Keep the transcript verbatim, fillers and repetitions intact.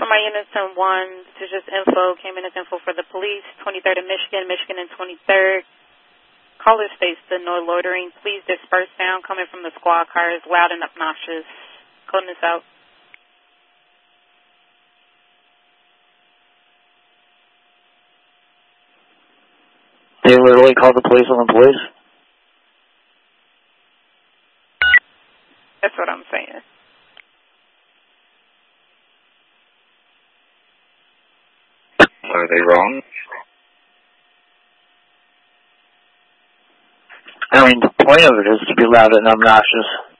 of my units in one, this is just info, came in as info for the police, twenty-third in Michigan, Michigan and twenty-third. Caller states the no loitering. Please disperse sound coming from the squad car is loud and obnoxious. Coding this out. They literally called the police on the police? That's what I'm saying. Are they wrong? I mean, the point of it is to be loud and obnoxious.